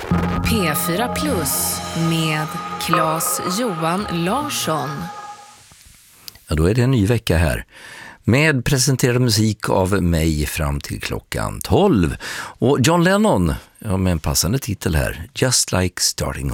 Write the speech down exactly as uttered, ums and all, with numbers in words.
P fyra Plus med Claes Johan Larsson. Ja, då är det en ny vecka här. Med presenterad musik av mig fram till klockan tolv. Och John Lennon, ja, med en passande titel här, Just Like Starting